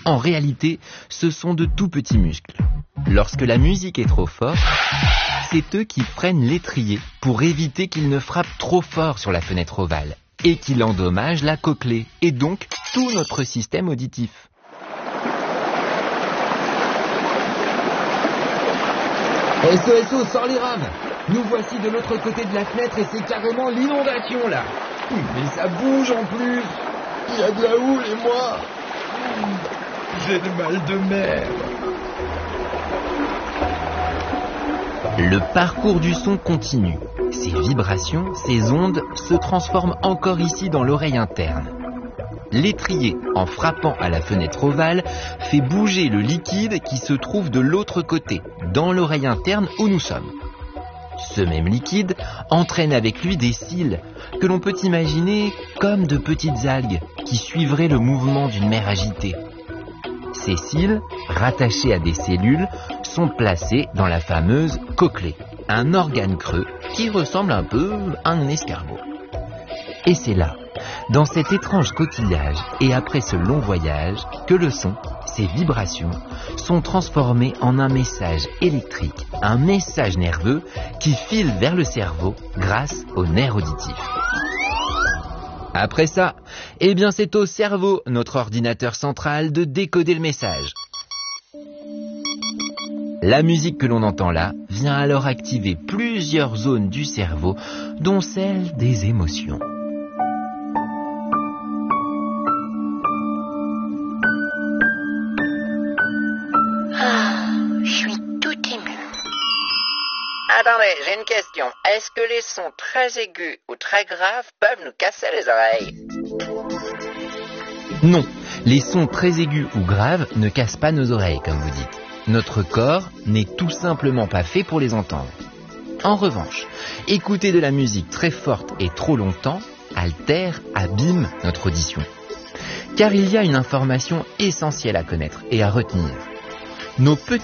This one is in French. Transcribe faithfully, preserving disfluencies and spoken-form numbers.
En réalité, ce sont de tout petits muscles. Lorsque la musique est trop forte, c'est eux qui freinent l'étrier pour éviter qu'il ne frappe trop fort sur la fenêtre ovale et qu'il endommage la cochlée et donc tout notre système auditif. S O S O, sors les rames! Nous voici de l'autre côté de la fenêtre et c'est carrément l'inondation là! Mais ça bouge en plus! Il y a de la houle et moi... j'ai le mal de mer! Le parcours du son continue. Ces vibrations, ces ondes se transforment encore ici dans l'oreille interne. L'étrier, en frappant à la fenêtre ovale, fait bouger le liquide qui se trouve de l'autre côté, dans l'oreille interne où nous sommes. Ce même liquide entraîne avec lui des cils que l'on peut imaginer comme de petites algues qui suivraient le mouvement d'une mer agitée. Ces cils, rattachés à des cellules, sont placés dans la fameuse cochlée, un organe creux qui ressemble un peu à un escargot. Et c'est là, dans cet étrange coquillage et après ce long voyage, que le son, ces vibrations, sont transformés en un message électrique, un message nerveux qui file vers le cerveau grâce au nerf auditif. Après ça, eh bien c'est au cerveau, notre ordinateur central, de décoder le message. La musique que l'on entend là vient alors activer plusieurs zones du cerveau, dont celle des émotions. Ah, je suis tout émue. Attendez, j'ai une question. Est-ce que les sons très aigus ou très graves peuvent nous casser les oreilles? Non, les sons très aigus ou graves ne cassent pas nos oreilles, comme vous dites. Notre corps n'est tout simplement pas fait pour les entendre. En revanche, écouter de la musique très forte et trop longtemps altère, abîme notre audition. Car il y a une information essentielle à connaître et à retenir. Nos petits